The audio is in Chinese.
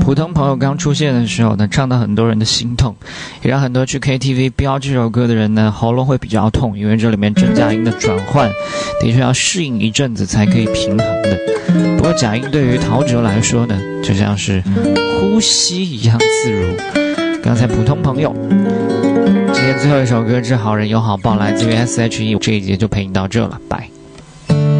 普通朋友刚出现的时候呢，唱到很多人的心痛，也让很多去 KTV 飙这首歌的人呢喉咙会比较痛，因为这里面真假音的转换的确要适应一阵子才可以平衡的。不过假音对于陶喆来说呢，就像是呼吸一样自如。刚才普通朋友，今天最后一首歌之好人有好报来自于 SHE， 这一节就陪你到这了，拜。